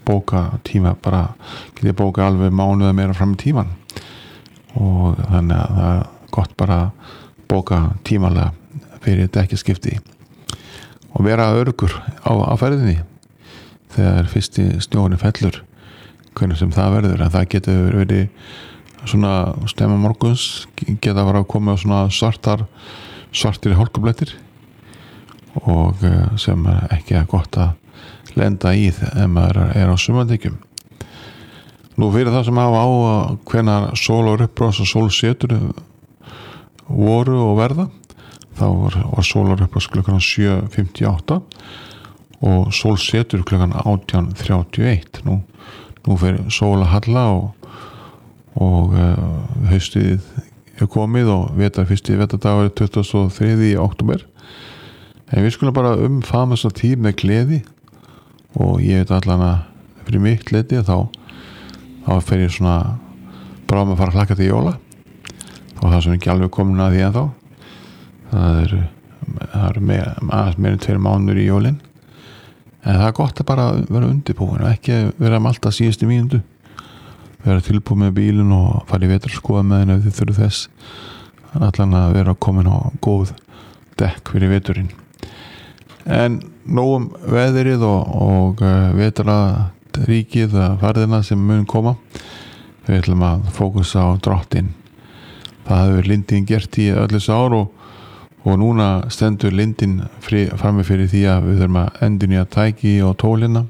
bóka tíma, bara get ég bóka alveg mánuða meira fram í tíman og þannig að það er gott bara að bóka tímalega fyrir dekkaskipti og vera öruggur á ferðinni þegar fyrsti snjóri fellur hvernig sem það verður, en það getur verið svona snemma morguns geta verið að koma svona svartir hálkublettir og sem ekki er gott að lenda í ef maður er á sumardekjum. Nú fyrir það sem hafa á hvenær sól og uppbrás og sólsetur voru og verða, þá var sól og uppbrás klukkan 7:58 og sólsetur klukkan 18:31. Nú fyrir sól að halla og haustið er komið og fyrsti vetrardagur er 23. október. En við skulum bara umfaðma þessa tíð með gleði og ég veit allan að fyrir mitt leyti þá fer ég svona bráðum að fara að hlakka til jóla og það sem ekki alveg komin að því ennþá. Það eru aðeins meira en 2 mánuðir í jólin, en það er gott að bara vera undirbúin og ekki vera að malta síðustu mínútu, vera tilbúin með bílinn og fara í vetrarskoða með henni ef þið þurfið þess, allan að vera komin á góð dekk fyrir veturinn. En nóg veðrið og vetraríkið ferðina sem mun koma. Við ætlum að fókusa á Drottinn. Það hefur lindin gert í öll þessi ár og núna stendur lindin frammi fyrir því að við þurfum að endurnýja tæki og tólina,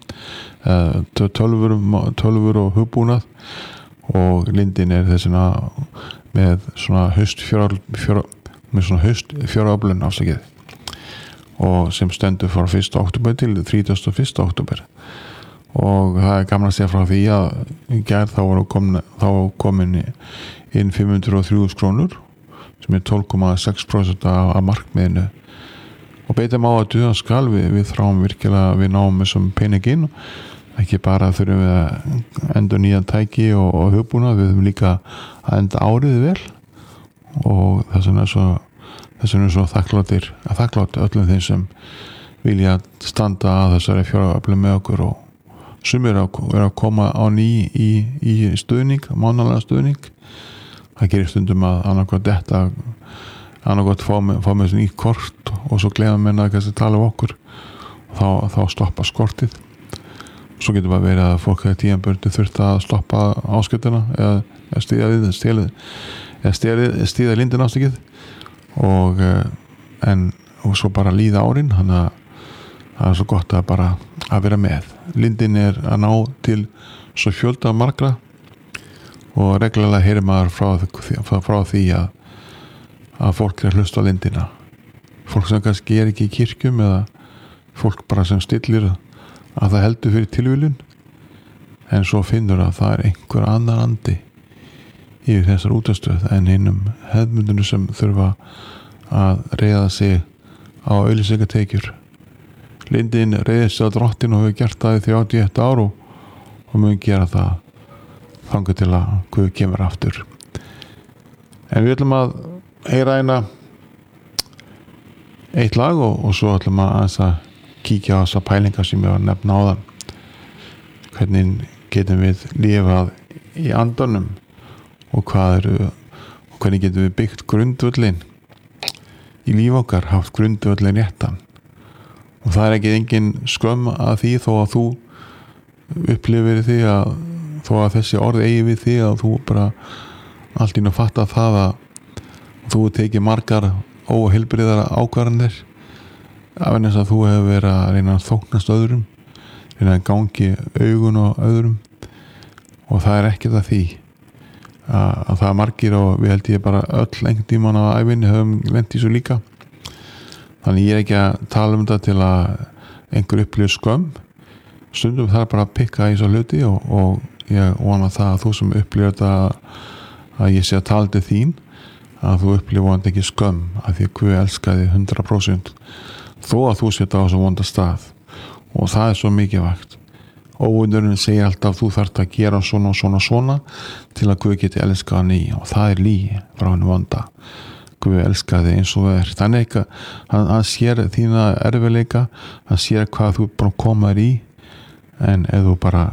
tölvur og hugbúnað, og lindin er þessina með svona haustfjáröflun afsakið og sem stendur frá 1. október til 31. október og það er gaman að segja frá því að í gær þá komin inn 503.000 krónur sem er 12,6% af markmiðinu og beitum á að duga skal við þráum virkilega við náum þessum peningin, ekki bara þurfum við að enda nýja tæki og hugbúna, við þurfum líka að enda árið vel og þess vegna er svo þakklátt öllum þeim sem vilja standa að þessari fjáröflun með okkur og sumir er að koma á ný í stuðning, mánalega stuðning. Það gerir stundum að annarkvæmt fá með þessi nýtt kort og svo gleða menn að kannski tala um okkur og þá stoppa skortið. Svo getur bara verið að fólk þegar tíðanbörni þurft að stoppa áskiptina eða stíða lindin ástakið og svo bara líða árin, þannig að það er svo gott að bara að vera með. Lindin er að ná til svo fjölda margra og reglulega heyrir maður frá því að fólk er að hlusta á lindina, fólk sem kannski er ekki í kirkjum eða fólk bara sem stillir að það heldur fyrir tilviljun, en svo finnur að það er einhver annar andi yfir þessar útastöð en hinnum hefðmyndunum sem þurfa að reiða sig á auglýsingatekjur. Lindin reiðir sig á Drottinn og hefur gert það í 31 ár og mun gera það þangað til að Guð kemur aftur. En við ætlum að heyra eitt lag og svo ætlum að kíkja á þessa pælingar sem ég var að nefna áðan. Hvernig getum við lifað í andanum og hvernig getum við byggt grundvöllin í líf okkar, haft grundvöllin réttan. Og það er ekki engin skömm að því þó að þú upplifir því að þó að þessi orð eigi við því að þú bara allt í einu fatta það að þú tekið margar óheilbrigðar ákvarðanir af þess að þú hefur verið að reyna að þóknast öðrum, reyna að gangi augun á öðrum og það er ekkert að því að það er margir og við held ég bara öll einhvern tímann á ævinni höfum lent í svo líka. Þannig ég er ekki að tala þetta til að einhver upplifir skömm. Stundum það er bara að pikka í svo hluti og ég vona það að þú sem upplifir þetta að ég sé að tala til þín að þú upplifir vonandi ekki skömm að því að Guð elskaði 100% þó að þú setja á svo vonda stað og það er svo mikilvægt. Óvinnurinn segir alltaf þú þarft að gera svona til að Guð geti elskað hann í og það er lygi frá henni vonda. Guð elskaði eins og það er. Þannig ekki hann sér þína erfiðleika, hann sér hvað þú bara komaður í, en ef þú bara